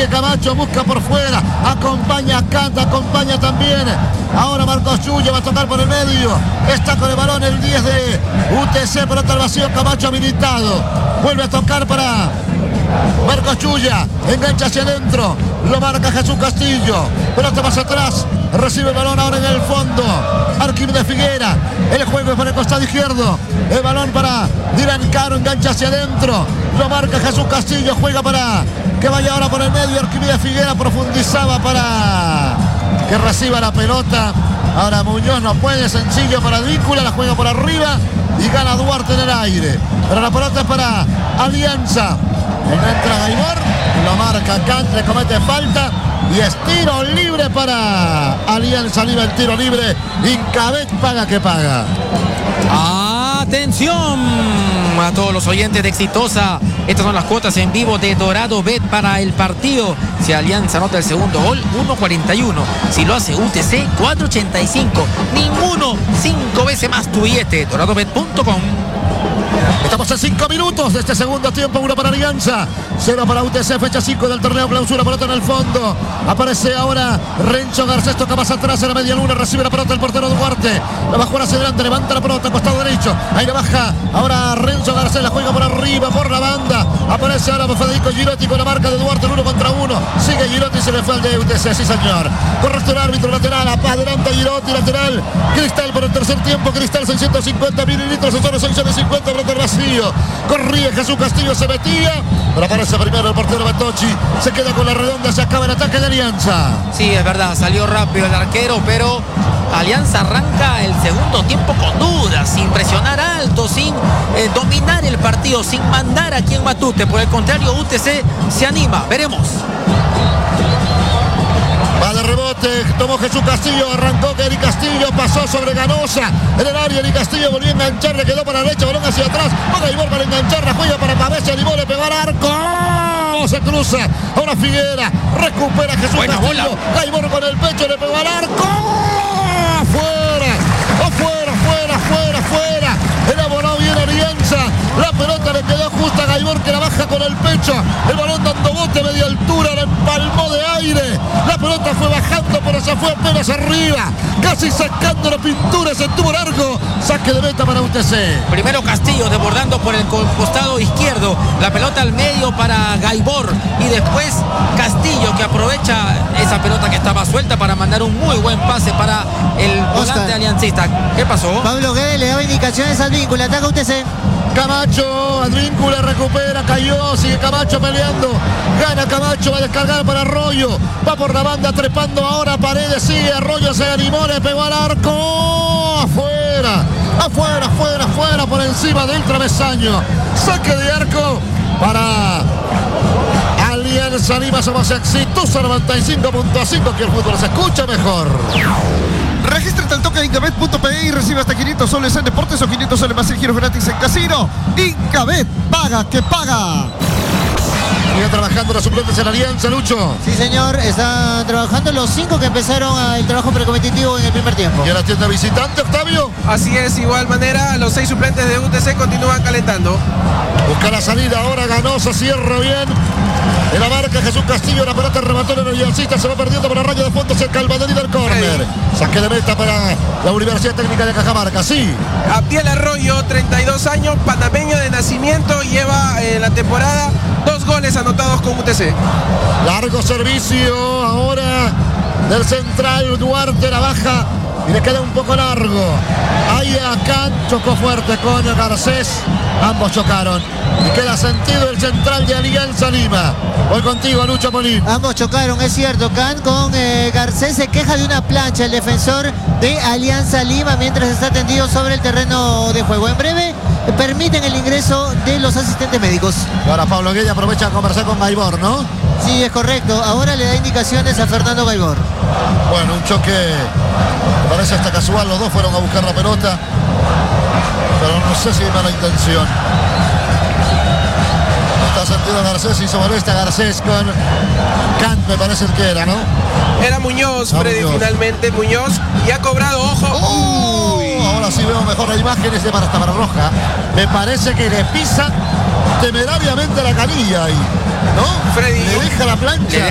Sigue Camacho, busca por fuera. Acompaña a Canta, acompaña también. Ahora Marcos Chuya va a tocar por el medio. Está con el balón el 10 de UTC. Pelota al vacío, Camacho habilitado. Vuelve a tocar para Marcos Chuya. Engancha hacia adentro. Lo marca Jesús Castillo. Pelota más atrás. Recibe el balón ahora en el fondo. Arquímedes Figuera. El juego es por el costado izquierdo. El balón para Dylan Caro. Engancha hacia adentro. Lo marca Jesús Castillo. Juega para que vaya ahora por el medio. Arquímedes Figuera profundizaba para que reciba la pelota. Ahora Muñoz no puede. Sencillo para Advíncula. La juega por arriba. Y gana Duarte en el aire. Pero la pelota es para Alianza. Entra Gaibor. Lo marca Kant. Le comete falta. Y es tiro libre para Alianza Lima. El tiro libre. Incabet paga que paga. Atención a todos los oyentes de Exitosa. Estas son las cuotas en vivo de Dorado Bet para el partido. Si Alianza anota el segundo gol, 1.41. Si lo hace UTC, 4.85. Ninguno, 5 veces más tu billete. DoradoBet.com. Estamos en 5 minutos de este segundo tiempo. 1 para Alianza, 0 para UTC. Fecha 5 del torneo clausura. Pelota en el fondo. Aparece ahora Renzo Garcés. Toca más atrás en la media luna. Recibe la pelota el portero Duarte. La va a jugar hacia adelante. Levanta la pelota. Costado derecho. Ahí la baja. Ahora Renzo Garcés. La juega por arriba. Por la banda. Aparece ahora Federico Girotti con la marca de Duarte. El 1 contra 1. Sigue Girotti. Se le fue al de UTC. Sí, señor. Correcto el árbitro lateral. Adelante Girotti. Lateral. Cristal por el tercer tiempo. Cristal 650 mililitros. Solo 650. Pelota vacío. Corría Jesús Castillo. Se metía. Pero aparece primero el portero Batochi. Se queda con la redonda. Se acaba el ataque de Alianza. Sí, es verdad. Salió rápido el arquero, pero Alianza arranca el segundo tiempo con dudas, sin presionar alto, sin dominar el partido, sin mandar a quien Matute. Por el contrario, UTC se anima. Veremos. Va de rebote, tomó Jesús Castillo, arrancó Eric Castillo, pasó sobre Ganosa en el área. Eric Castillo volvió a enganchar, le quedó para la derecha, balón hacia atrás. Va Gaibor para enganchar, la juega para Pavés, se animó, le pegó al arco. Se cruza, ahora Figuera, recupera Jesús Buena Castillo. bola. Gaibor con el pecho, le pegó al arco. Afuera, afuera, afuera, afuera, afuera. Elaboró bien Alianza. La pelota le quedó justa a Gaibor, que la baja con el pecho. El balón dando bote a media altura, la empalmó de aire. La pelota fue bajando, pero se fue apenas arriba. Casi sacando la pintura, se tuvo largo. Saque de meta para UTC. Primero Castillo desbordando por el costado izquierdo. La pelota al medio para Gaibor. Y después Castillo, que aprovecha esa pelota que estaba suelta para mandar un muy buen pase para el volante aliancista. ¿Qué pasó? Pablo Guedes le daba indicaciones al Advíncula. Ataca UTC. Camacho, Advíncula recupera, cayó, sigue Camacho peleando, gana Camacho, va a descargar para Arroyo, va por la banda trepando ahora Paredes, sigue Arroyo, se animó, le pegó al arco, afuera, afuera, afuera, afuera, por encima del travesaño, saque de arco para Alianza Lima. Somos exitosos 95.5, que el fútbol se escucha mejor. Regístrate al toque de Incabet.pe y recibe hasta 500 soles en deportes o 500 soles más en giros gratis en casino. Incabet, paga que paga. Sigue trabajando los suplentes en Alianza, Lucho. Sí, señor, están trabajando los 5 que empezaron el trabajo precompetitivo en el primer tiempo. ¿Y a la tienda visitante, Octavio? Así es, igual manera, los 6 suplentes de UTC continúan calentando. Busca la salida, ahora Ganosa, cierra bien. En la marca Jesús Castillo, la pelota remató en el aliancista, se va perdiendo por la raya de fondo, cerca el banderín del córner. Saque de meta para la Universidad Técnica de Cajamarca, sí. Abdiel Arroyo, 32 años, panameño de nacimiento, lleva en la temporada 2 goles anotados con UTC. Largo servicio ahora del central, Duarte la baja y le queda un poco largo. Ahí acá chocó fuerte con Garcés, ambos chocaron. Y queda sentido el central de Alianza Lima. Voy contigo, Lucho Molín. Ambos chocaron, es cierto. Can con Garcés se queja de una plancha, el defensor de Alianza Lima, mientras está tendido sobre el terreno de juego. En breve permiten el ingreso de los asistentes médicos. Ahora Pablo Guedes aprovecha a conversar con Gaibor, ¿no? Sí, es correcto. Ahora le da indicaciones a Fernando Gaibor. Bueno, un choque, me parece hasta casual. Los dos fueron a buscar la pelota, pero no sé si hay mala intención. Está sentido Garcés, hizo molesta Garcés con Kant, me parece que era, ¿no? Era Muñoz, Freddy, Muñoz. Finalmente Muñoz, y ha cobrado, ojo. Ahora sí veo mejor la imagen, es de Marta Roja. Me parece que le pisa temerariamente la canilla ahí, ¿no? Freddy, le deja la plancha.